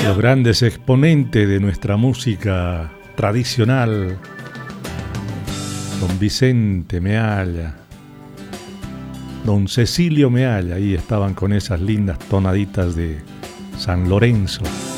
Los grandes exponentes de nuestra música tradicional, don Vicente Mealla, don Cecilio Mealla, ahí estaban con esas lindas tonaditas de San Lorenzo.